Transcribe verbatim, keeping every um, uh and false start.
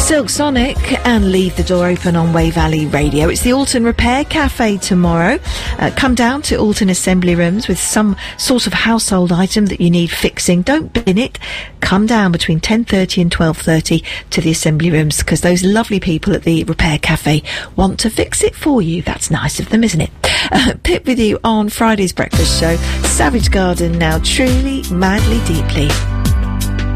Silk Sonic and Leave the Door Open on Way Valley Radio. It's the Alton Repair Cafe tomorrow. Uh, come down to Alton Assembly Rooms with some sort of household item that you need fixing. Don't bin it. Come down between ten thirty and twelve thirty to the Assembly Rooms, because those lovely people at the Repair Cafe want to fix it for you. That's nice of them, isn't it? Uh, Pip with you on Friday's breakfast show. Savage Garden now, truly, madly, deeply.